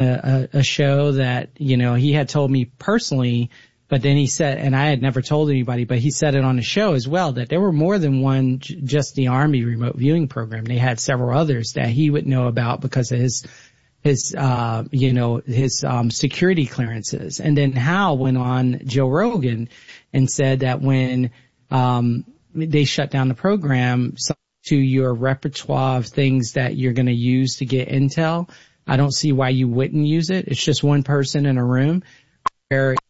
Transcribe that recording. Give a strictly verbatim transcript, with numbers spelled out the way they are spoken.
a, a show that, you know, he had told me personally, but then he said, and I had never told anybody, but he said it on the show as well, that there were more than one, just the Army remote viewing program. They had several others that he would know about because of his, his, uh, you know, his, um, security clearances. And then Hal went on Joe Rogan and said that when, um, they shut down the program to your repertoire of things that you're going to use to get intel, I don't see why you wouldn't use it. It's just one person in a room where